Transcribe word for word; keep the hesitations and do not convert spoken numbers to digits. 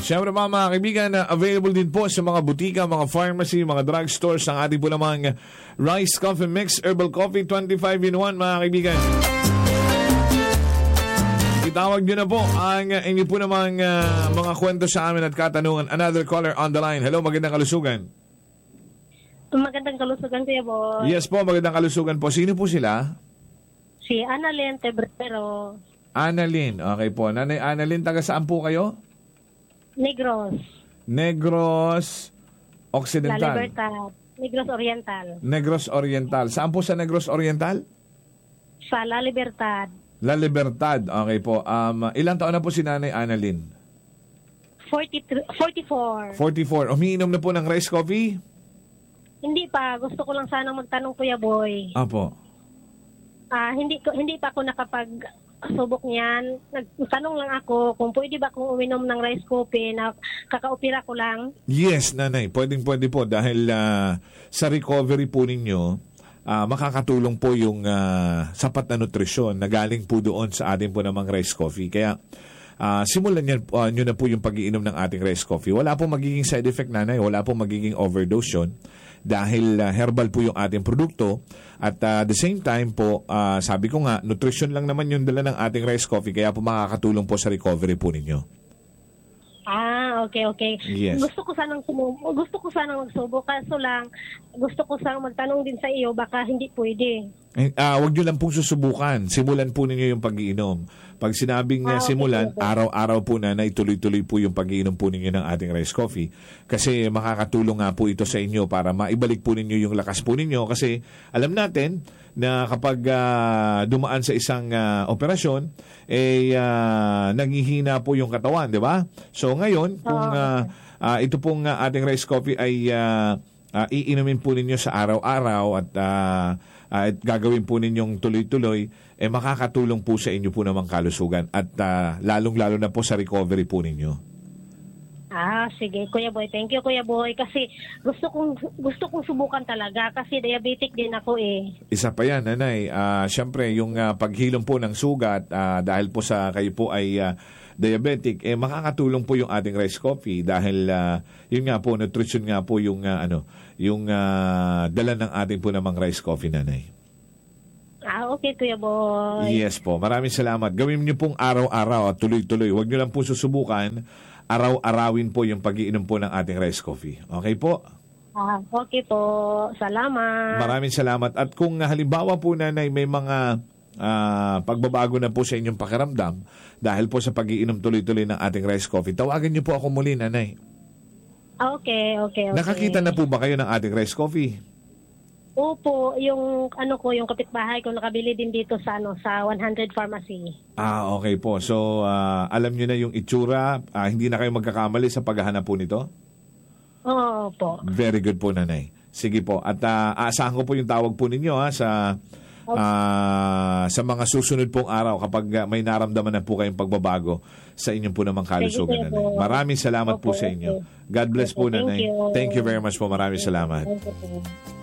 Siyempre mga mga kaibigan, na available din po sa mga butika, mga pharmacy, mga drugstores ang ating po namang Rice Coffee Mix Herbal Coffee twenty-five in one mga kaibigan. Itawag nyo na po ang inyo po namang uh, mga kwento sa amin at katanungan. Another caller on the line. Hello, magandang kalusugan. Magandang kalusugan, Kuya Boy. Yes po, magandang kalusugan po. Sino po sila? Si Annalyn Tebrero. Annalyn, okay po. Nanay Annalyn, taga saan po kayo? Negros. Negros Occidental. La Libertad. Negros Oriental. Negros Oriental. Saan po sa Negros Oriental? Sa La Libertad. La Libertad. Okay po. Um, ilang taon na po si Nanay Annalyn? forty-four. forty-four. Umiinom na po ng rice coffee? Hindi pa. Gusto ko lang sana magtanong, Kuya Boy. Apo. Ah, hindi ko hindi pa ako nakapag subok niyan. Nagtanong lang ako kung pwede ba akong uminom ng rice coffee na kakaopera ko lang. Yes, nanay. Pwedeng pwede po dahil uh, sa recovery po ninyo, uh, makakatulong po yung uh, sapat na nutrisyon na galing po doon sa ating po namang rice coffee. Kaya uh, simulan nyo, uh, nyo na po yung pag-iinom ng ating rice coffee. Wala po magiging side effect, nanay. Wala po magiging overdose yun. Dahil uh, herbal po yung ating produkto at uh, the same time po, uh, sabi ko nga, nutrition lang naman yung dala ng ating rice coffee kaya po makakatulong po sa recovery po ninyo. Ah, okay, okay. Yes. Gusto ko sanang sumu- gusto ko sanang magsubok kaso lang gusto ko sanang magtanong din sa iyo baka hindi pwede. Eh, uh, wag nyo lang pong susubukan. Simulan po ninyo yung pag-iinom. Pag sinabing uh, ah, okay, simulan, okay. araw-araw po na ituloy-tuloy po yung pag-iinom po ninyo ng ating rice coffee. Kasi makakatulong nga po ito sa inyo para maibalik po ninyo yung lakas po ninyo. Kasi alam natin na kapag uh, dumaan sa isang uh, operasyon, eh uh, naghihina po yung katawan, di ba? So ngayon, kung uh, uh, ito pong uh, ating rice coffee ay uh, uh, iinumin po ninyo sa araw-araw at uh, uh, at gagawin po ninyong tuloy-tuloy, eh makakatulong po sa inyo po namang kalusugan at uh, lalong-lalo na po sa recovery po ninyo. Ah, sige, Kuya Boy. Thank you, Kuya Boy. Kasi gusto kong gusto kong subukan talaga kasi diabetic din ako eh. Isa pa yan, nanay. Uh, Siyempre, yung uh, paghilom po ng sugat uh, dahil po sa kayo po ay uh, diabetic, eh makakatulong po yung ating rice coffee dahil uh, yun nga po, nutrition nga po yung uh, ano, yung uh, dala ng ating po namang rice coffee, nanay. Ah, okay, Kuya Boy. Yes po. Maraming salamat. Gawin niyo pong araw-araw at tuloy-tuloy. Huwag niyo lang po susubukan. Araw-arawin po yung pag-iinom po ng ating rice coffee. Okay po? Ah, okay po. Salamat. Maraming salamat. At kung halimbawa po, nanay, may mga uh, pagbabago na po sa inyong pakiramdam dahil po sa pag-iinom tuloy-tuloy ng ating rice coffee, tawagan niyo po ako muli, nanay. Okay, okay, okay. Nakakita na po ba kayo ng ating rice coffee? Opo, yung ano ko, yung kapitbahay ko nakabili din dito sa ano sa one hundred Pharmacy. Ah, okay po. So, uh, alam niyo na yung itsura, uh, hindi na kayo magkakamali sa paghahanap po nito? Oo po. Very good po, nanay. Sige po. At uh, aasahan ko po yung tawag po ninyo ha, sa uh, sa mga susunod pong araw kapag uh, may naramdaman na po kayong pagbabago sa inyong po namang kalusugan, nanay. Maraming salamat po sa inyo. God bless po, nanay. Thank you very much po. Maraming salamat.